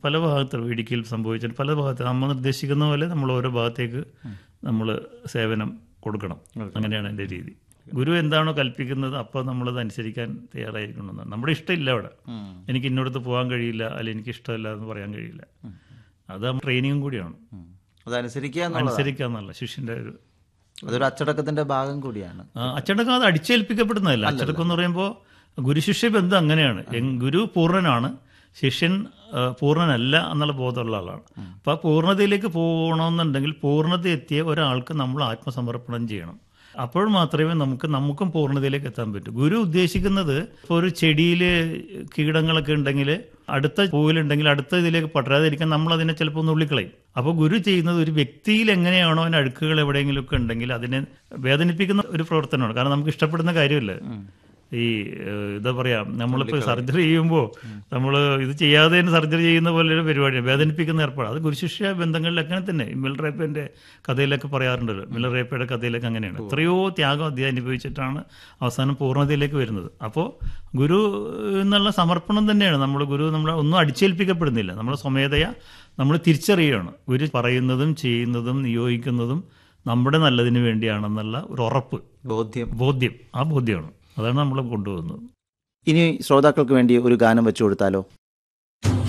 പല ഭാഗത്ത് ഇടുക്കിയിൽ സംഭവിച്ചിട്ട് പല ഭാഗത്ത് നമ്മൾ നിർദ്ദേശിക്കുന്ന പോലെ നമ്മൾ ഓരോ ഭാഗത്തേക്ക് നമ്മൾ സേവനം കൊടുക്കണം. അങ്ങനെയാണ് എൻ്റെ രീതി. ഗുരു എന്താണോ കൽപ്പിക്കുന്നത് അപ്പോൾ നമ്മളത് അനുസരിക്കാൻ തയ്യാറായിരിക്കണമെന്നാണ്. നമ്മുടെ ഇഷ്ടമില്ല അവിടെ. എനിക്ക് ഇന്നോടത്ത് പോകാൻ കഴിയില്ല, അല്ലെങ്കിൽ എനിക്ക് ഇഷ്ടമല്ല എന്ന് പറയാൻ കഴിയില്ല. അത് ട്രെയിനിങ്ങും കൂടിയാണ്. അനുസരിക്കുക എന്നുള്ള ശിഷ്യൻ്റെ അതൊരു അച്ചടക്കത്തിന്റെ ഭാഗം കൂടിയാണ്. അച്ചടക്കം അത് അടിച്ചേൽപ്പിക്കപ്പെടുന്നതല്ല. അച്ചടക്കം എന്ന് പറയുമ്പോൾ ഗുരുശിഷ്യ ബന്ധം അങ്ങനെയാണ്. ഗുരു പൂർണ്ണനാണ്, ശിഷ്യൻ പൂർണ്ണനല്ല എന്നുള്ള ബോധമുള്ള ആളാണ്. അപ്പോൾ ആ പൂർണ്ണതയിലേക്ക് പോകണമെന്നുണ്ടെങ്കിൽ പൂർണ്ണത എത്തിയ ഒരാൾക്ക് നമ്മൾ ആത്മസമർപ്പണം ചെയ്യണം. അപ്പോൾ മാത്രമേ നമുക്കും പൂർണ്ണതയിലേക്ക് എത്താൻ പറ്റൂ. ഗുരു ഉദ്ദേശിക്കുന്നത് ഇപ്പോൾ ഒരു ചെടിയിൽ കീടങ്ങളൊക്കെ ഉണ്ടെങ്കിൽ അടുത്ത പൂവിലുണ്ടെങ്കിൽ അടുത്ത ഇതിലേക്ക് പടരാതിരിക്കാൻ നമ്മളതിനെ ചിലപ്പോൾ ഒന്ന് ഉള്ളിക്കളയും. അപ്പോൾ ഗുരു ചെയ്യുന്നത് ഒരു വ്യക്തിയിൽ എങ്ങനെയാണോ അതിന് അഴുക്കുകൾ എവിടെയെങ്കിലുമൊക്കെ ഉണ്ടെങ്കിൽ അതിനെ വേദനിപ്പിക്കുന്ന ഒരു പ്രവർത്തനമാണ്. കാരണം നമുക്ക് ഇഷ്ടപ്പെടുന്ന കാര്യമല്ല ഈ എന്താ പറയാ, നമ്മളിപ്പോൾ സർജറി ചെയ്യുമ്പോൾ നമ്മൾ ഇത് ചെയ്യാതെ തന്നെ സർജറി ചെയ്യുന്ന പോലെ ഒരു പരിപാടിയാണ്, വേദനിപ്പിക്കുന്ന ഏർപ്പാട്. അത് ഗുരുശിഷ്യ ബന്ധങ്ങളിലൊക്കെ അങ്ങനെ തന്നെ. മില്ലർ റേപ്പയുടെ കഥയിലൊക്കെ പറയാറുണ്ടല്ലോ. മില്ലർ റേപ്പയുടെ കഥയിലൊക്കെ അങ്ങനെയാണ്. എത്രയോ ത്യാഗം അദ്ദേഹം അനുഭവിച്ചിട്ടാണ് അവസാനം പൂർണ്ണതയിലേക്ക് വരുന്നത്. അപ്പോൾ ഗുരു എന്നുള്ള സമർപ്പണം തന്നെയാണ്. ഗുരു നമ്മളെ ഒന്നും അടിച്ചേൽപ്പിക്കപ്പെടുന്നില്ല. നമ്മൾ സ്വമേധയാ നമ്മൾ തിരിച്ചറിയുകയാണ് ഗുരു പറയുന്നതും ചെയ്യുന്നതും നിയോഗിക്കുന്നതും നമ്മുടെ നല്ലതിന് വേണ്ടിയാണെന്നുള്ള ഒരു ഉറപ്പ്, ബോധ്യം. ആ ബോധ്യമാണ്, അതാണ് നമ്മൾ കൊണ്ടുപോകുന്നത്. ഇനി ശ്രോതാക്കൾക്ക് വേണ്ടി ഒരു ഗാനം വെച്ചു കൊടുത്താലോ?